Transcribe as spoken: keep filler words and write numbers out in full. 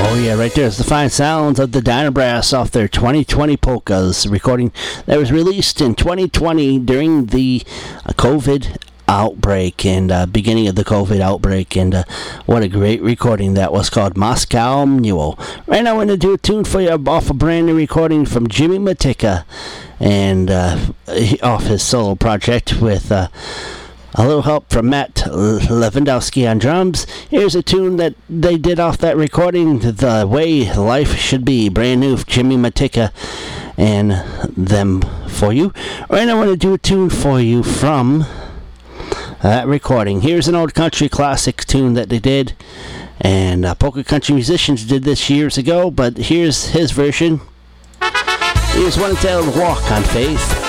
Oh yeah, right there's the fine sounds of the Dyna Brass off their twenty twenty Polkas recording that was released in twenty twenty during the uh, COVID outbreak and uh, beginning of the COVID outbreak, and uh, what a great recording that was, called Moscow Mule. Right now I'm going to do a tune for you off a brand new recording from Jimmy Matika, and uh, off his solo project with uh, a little help from Matt Lewandowski on drums. Here's a tune that they did off that recording, The Way Life Should Be, brand new Jimmy Matika and them for you. Right now I want to do a tune for you from that recording. Here's an old country classic tune that they did, and uh, Polka Country Musicians did this years ago, but here's his version. Here's One Tailed Walk on Faith.